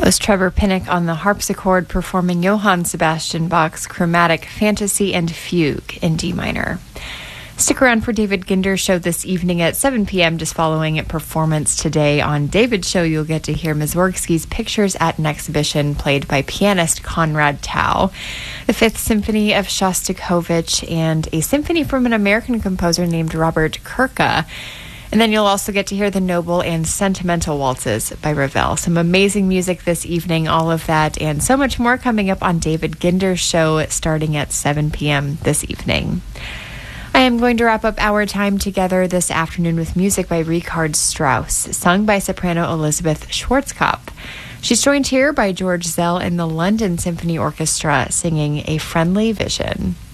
was Trevor Pinnock on the harpsichord performing Johann Sebastian Bach's Chromatic Fantasy and Fugue in D minor. Stick around for David Ginder's show this evening at 7 p.m. Just following a performance today on David's show, you'll get to hear Mussorgsky's Pictures at an Exhibition played by pianist Konrad Tau, the Fifth Symphony of Shostakovich, and a symphony from an American composer named Robert Kirka. And then you'll also get to hear the Noble and Sentimental Waltzes by Ravel. Some amazing music this evening, all of that, and so much more coming up on David Ginder's show starting at 7 p.m. this evening. I am going to wrap up our time together this afternoon with music by Richard Strauss, sung by soprano Elizabeth Schwarzkopf. She's joined here by George Zell and the London Symphony Orchestra singing A Friendly Vision.